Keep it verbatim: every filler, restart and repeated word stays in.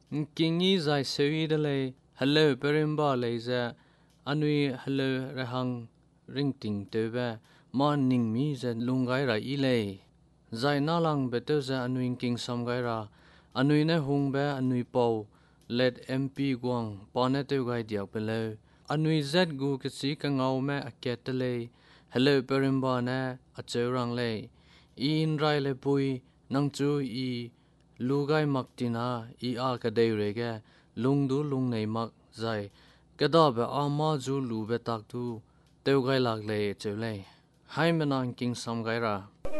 กิงยี่ใจเสียดเลยฮัลโหลเปริมบาเลยจะอันนี้ฮัลโหลระหังริงติงเตเบมานิ่งมีจะลุงไกระอีเลยใจน่าลังเบเตจะอันนี้กิงสมไกระอันนี้เนหงเบอันนี้เป่าเลดเอ็มพีกวางปอนเตวไกเดียกไปเลยอันนี้เจ็ดกูกสีกังเอาแม่อเกตเลยฮัลโหลเปริมบานะอเจอรังเลยอีอินไรเลยปุยนังจูอีลูกไกมักตินาอีอากระเดยเรแกลุงดูลุงในมักใจกระดาบอามาจูลูเบตักดูเตวไกหลักเลยเจอเลยให้มันนังกิงสมไกระ